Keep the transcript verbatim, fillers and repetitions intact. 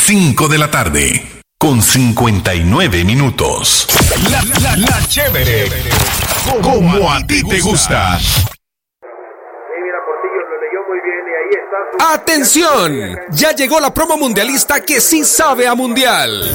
cinco de la tarde, con cincuenta y nueve minutos. La, la, la chévere, como a ti te gusta. ¡Atención! Ya llegó la promo mundialista que sí sabe a mundial.